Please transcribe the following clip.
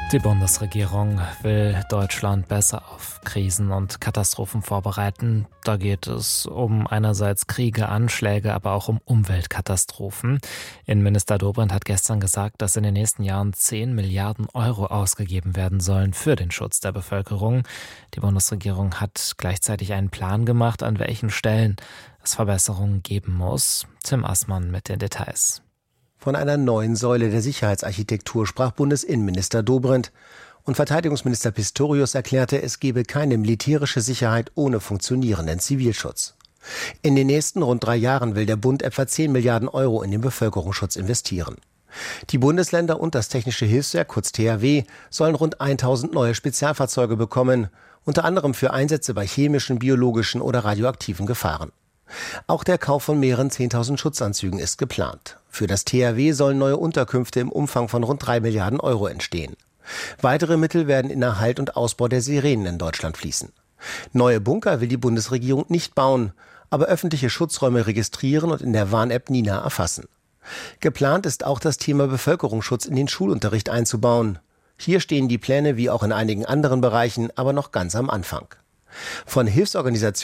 Die Bundesregierung will Deutschland besser auf Krisen und Katastrophen vorbereiten. Da geht es um einerseits Kriege, Anschläge, aber auch um Umweltkatastrophen. Innenminister Dobrindt hat gestern gesagt, dass in den nächsten Jahren 10 Milliarden Euro ausgegeben werden sollen für den Schutz der Bevölkerung. Die Bundesregierung hat gleichzeitig einen Plan gemacht, an welchen Stellen es Verbesserungen geben muss. Tim Assmann mit den Details. Von einer neuen Säule der Sicherheitsarchitektur sprach Bundesinnenminister Dobrindt. Und Verteidigungsminister Pistorius erklärte, es gebe keine militärische Sicherheit ohne funktionierenden Zivilschutz. In den nächsten rund 3 Jahren will der Bund etwa 10 Milliarden Euro in den Bevölkerungsschutz investieren. Die Bundesländer und das Technische Hilfswerk, kurz THW, sollen rund 1000 neue Spezialfahrzeuge bekommen, unter anderem für Einsätze bei chemischen, biologischen oder radioaktiven Gefahren. Auch der Kauf von mehreren 10.000 Schutzanzügen ist geplant. Für das THW sollen neue Unterkünfte im Umfang von rund 3 Milliarden Euro entstehen. Weitere Mittel werden in Erhalt und Ausbau der Sirenen in Deutschland fließen. Neue Bunker will die Bundesregierung nicht bauen, aber öffentliche Schutzräume registrieren und in der Warn-App Nina erfassen. Geplant ist auch das Thema Bevölkerungsschutz in den Schulunterricht einzubauen. Hier stehen die Pläne wie auch in einigen anderen Bereichen aber noch ganz am Anfang. Von Hilfsorganisationen